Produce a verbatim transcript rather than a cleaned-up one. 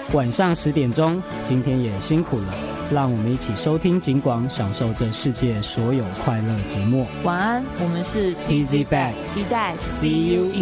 晚上十点钟，今天也辛苦了，让我们一起收听警广，享受这世界所有快乐节目。 晚安，我们是 Easy Back， 期待 See you